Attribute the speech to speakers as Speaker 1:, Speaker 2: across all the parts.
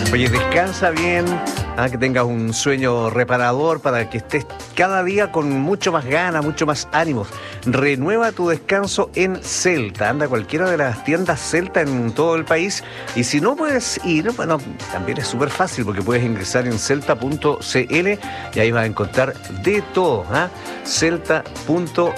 Speaker 1: Oye, descansa bien, que tengas un sueño reparador para que estés cada día con mucho más ganas, mucho más ánimos. Renueva tu descanso en Celta. Anda a cualquiera de las tiendas Celta en todo el país. Y si no puedes ir, bueno, también es súper fácil porque puedes ingresar en celta.cl y ahí vas a encontrar de todo. Celta.cl.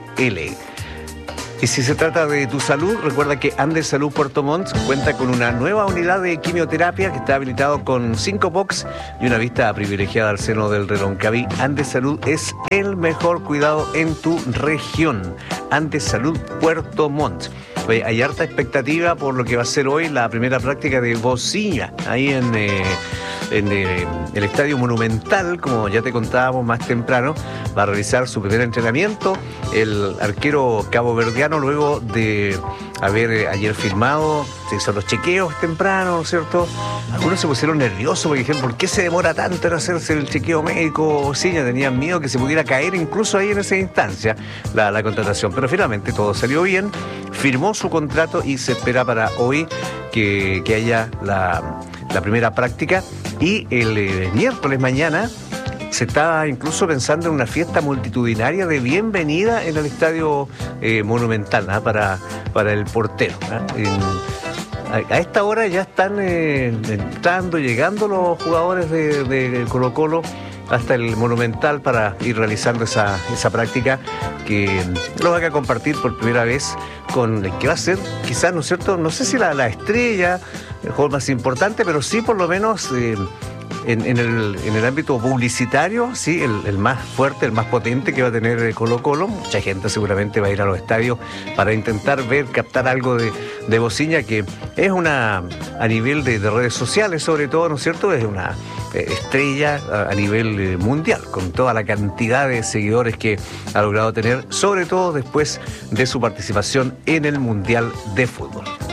Speaker 1: Y si se trata de tu salud, recuerda que Andes Salud Puerto Montt cuenta con una nueva unidad de quimioterapia que está habilitado con 5 box y una vista privilegiada al seno del Reloncaví. Andes Salud es el mejor cuidado en tu región. Andes Salud Puerto Montt. Oye, hay harta expectativa por lo que va a ser hoy la primera práctica de Bocina, ahí en el Estadio Monumental, como ya te contábamos más temprano. Va a realizar su primer entrenamiento el arquero caboverdiano luego de haber ayer firmado. Se hizo los chequeos temprano, ¿no es cierto? Algunos se pusieron nerviosos porque dijeron, ¿por qué se demora tanto en hacerse el chequeo médico? Sí, ya tenían miedo que se pudiera caer incluso ahí en esa instancia la contratación, pero finalmente todo salió bien, firmó su contrato y se espera para hoy que haya la primera práctica. Y el miércoles mañana se está incluso pensando en una fiesta multitudinaria de bienvenida en el Estadio Monumental para el portero. A esta hora ya están entrando, llegando los jugadores de Colo-Colo hasta el Monumental para ir realizando esa práctica que lo van a compartir por primera vez con el que va a ser, quizás, ¿no es cierto? No sé si la estrella, el jugador más importante, pero sí por lo menos en el ámbito publicitario, sí, el más fuerte, el más potente que va a tener Colo-Colo. Mucha gente seguramente va a ir a los estadios para intentar captar algo de Bocina, que es a nivel de redes sociales sobre todo, ¿no es cierto? Es una estrella a nivel mundial, con toda la cantidad de seguidores que ha logrado tener, sobre todo después de su participación en el Mundial de Fútbol.